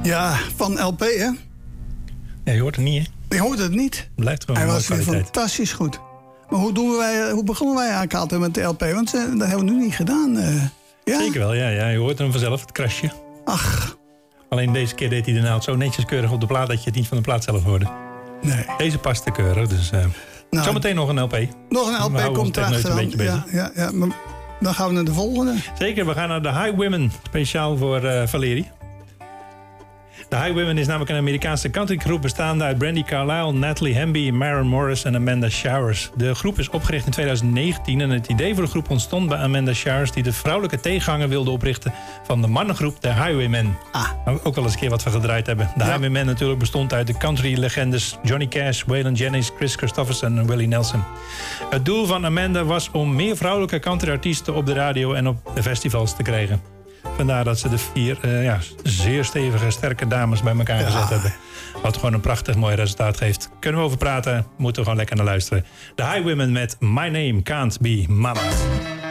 Ja, van LP, hè? Ja, je hoort het niet, hè? Je hoort het niet. Het blijft gewoon Hij een was mooie weer kwaliteit. fantastisch goed. Maar hoe begonnen wij eigenlijk altijd met de LP? Want dat hebben we nu niet gedaan. Ja? Zeker wel, ja. Je hoort hem vanzelf, het krasje. Ach, Alleen deze keer deed hij de naald zo netjes keurig op de plaat... dat je het niet van de plaat zelf hoorde. nee. Deze past te keurig, dus... Nou, zometeen nog een LP. nog een We LP houden komt ons techneut erachteraan. een beetje bezig. Ja, maar dan gaan we naar de volgende. Zeker, we gaan naar de High Women. Speciaal voor Valerie. De High Women is namelijk een Amerikaanse countrygroep... bestaande uit Brandy Carlisle, Natalie Hemby, Maren Morris en Amanda Showers. De groep is opgericht in 2019... en het idee voor de groep ontstond bij Amanda Showers... die de vrouwelijke tegenhanger wilde oprichten... van de mannengroep de Highwaymen. Ook wel eens een keer wat we gedraaid hebben. De Highwaymen natuurlijk bestond uit de country-legendes... Johnny Cash, Waylon Jennings, Chris Christopherson en Willie Nelson. Het doel van Amanda was om meer vrouwelijke countryartiesten... op de radio en op de festivals te krijgen. Vandaar dat ze de 4 zeer stevige, sterke dames bij elkaar gezet hebben. Wat gewoon een prachtig mooi resultaat geeft. Kunnen we over praten, moeten we gewoon lekker naar luisteren. De High Women met My Name Can't Be Mama.